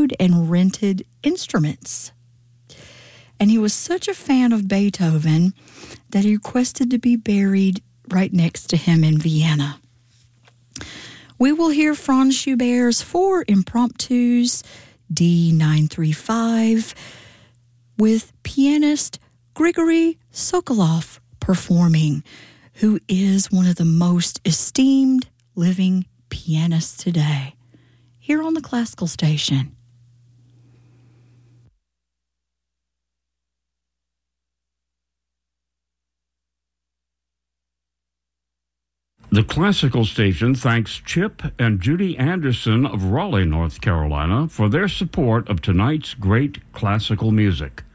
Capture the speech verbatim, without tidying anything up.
borrowed and rented instruments. And he was such a fan of Beethoven that he requested to be buried right next to him in Vienna. We will hear Franz Schubert's four impromptus, D nine thirty-five, with pianist Grigory Sokolov performing, who is one of the most esteemed living pianists today, here on the Classical Station. The Classical Station thanks Chip and Judy Anderson of Raleigh, North Carolina, for their support of tonight's great classical music.